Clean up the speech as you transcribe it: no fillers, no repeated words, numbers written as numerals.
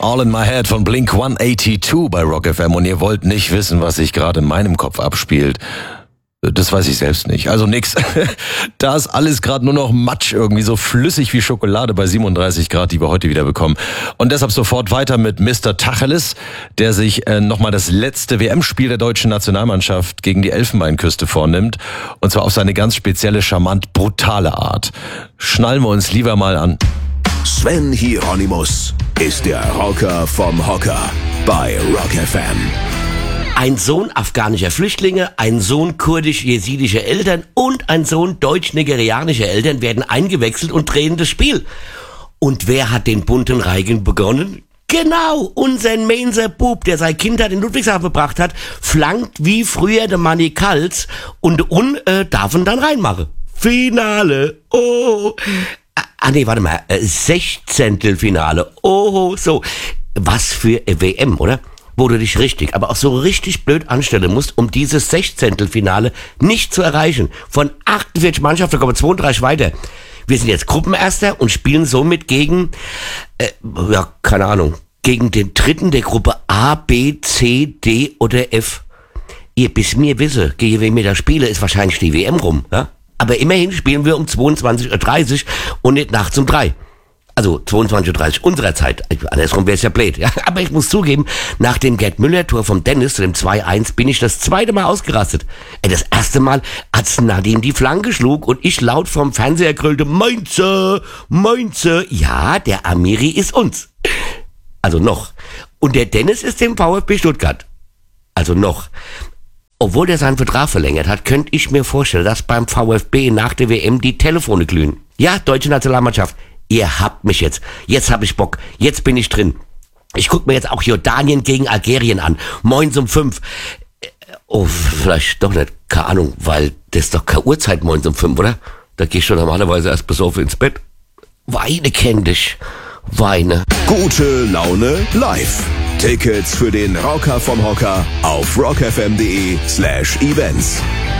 All in My Head von Blink 182 bei Rock FM. Und ihr wollt nicht wissen, was sich gerade in meinem Kopf abspielt. Das weiß ich selbst nicht. Also nix. Da ist alles gerade nur noch Matsch, irgendwie so flüssig wie Schokolade bei 37 Grad, die wir heute wieder bekommen. Und deshalb sofort weiter mit Mr. Tacheles, der sich nochmal das letzte WM-Spiel der deutschen Nationalmannschaft gegen die Elfenbeinküste vornimmt. Und zwar auf seine ganz spezielle, charmant brutale Art. Schnallen wir uns lieber mal an. Sven Hieronymus ist der Rocker vom Hocker bei Rock FM. Ein Sohn afghanischer Flüchtlinge, ein Sohn kurdisch-jesidischer Eltern und ein Sohn deutsch-nigerianischer Eltern werden eingewechselt und drehen das Spiel. Und wer hat den bunten Reigen begonnen? Genau, unser Mainzer Bub, der seine Kindheit in Ludwigshafen verbracht hat, flankt wie früher der Manni Kals und darf ihn dann reinmachen. Finale, oh. Nee, warte mal, 16. Finale, oh, so. Was für WM, oder? Wo du dich richtig, aber auch so richtig blöd anstellen musst, um dieses 16. Finale nicht zu erreichen. Von 48 Mannschaften kommen 32 weiter. Wir sind jetzt Gruppenerster und spielen somit gegen, keine Ahnung, gegen den dritten der Gruppe A, B, C, D oder F. Ihr bis mir wisse, gegen wen wir da spielen, ist wahrscheinlich die WM rum, ja? Aber immerhin spielen wir um 22.30 Uhr und nicht nachts um 3. Also 22.30 Uhr unserer Zeit. Andersrum wäre es ja blöd. Ja? Aber ich muss zugeben, nach dem Gerd-Müller-Tor vom Dennis zu dem 2-1 bin ich das zweite Mal ausgerastet. Das erste Mal, als Nadim die Flanke schlug und ich laut vom Fernseher grüllte, Mainzer, Mainzer. Ja, der Amiri ist uns. Also noch. Und der Dennis ist dem VfB Stuttgart. Also noch. Obwohl der seinen Vertrag verlängert hat, könnte ich mir vorstellen, dass beim VfB nach der WM die Telefone glühen. Ja, deutsche Nationalmannschaft. Ihr habt mich jetzt. Jetzt hab ich Bock. Jetzt bin ich drin. Ich guck mir jetzt auch Jordanien gegen Algerien an. Moins um 5. Oh, vielleicht doch nicht. Keine Ahnung, weil das ist doch keine Uhrzeit moins um 5, oder? Da geh ich schon normalerweise erst besoffen ins Bett. Weine kenn dich. Weine. Gute Laune live. Tickets für den Rocker vom Hocker auf rockfm.de/events.